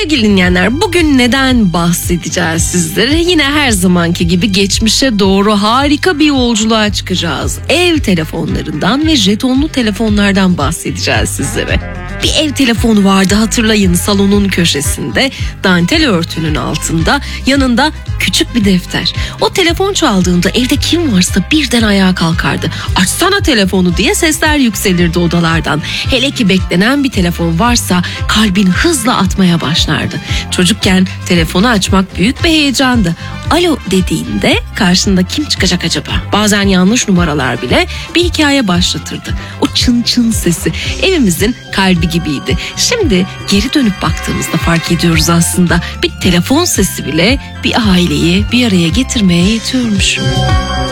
Sevgili dinleyenler, bugün neden bahsedeceğiz sizlere? Yine her zamanki gibi geçmişe doğru harika bir yolculuğa çıkacağız. Ev telefonlarından ve jetonlu telefonlardan bahsedeceğiz sizlere. Bir ev telefonu vardı, hatırlayın, salonun köşesinde, dantel örtünün altında, yanında küçük bir defter. O telefon çaldığında evde kim varsa birden ayağa kalkardı. Açsana telefonu diye sesler yükselirdi odalardan. Hele ki beklenen bir telefon varsa kalbin hızla atmaya başlardı. Çocukken telefonu açmak büyük bir heyecandı. Alo dediğinde karşında kim çıkacak acaba? Bazen yanlış numaralar bile bir hikaye başlatırdı. O çın çın sesi evimizin kalbi gibiydi. Şimdi geri dönüp baktığımızda fark ediyoruz aslında bir telefon sesi bile bir aileyi bir araya getirmeye yetiyormuş.